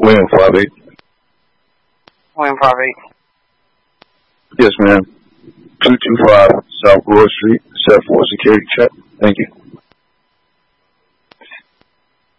William 58. William 58. Yes, ma'am. 225 South Broad Street, set for security check. Thank you.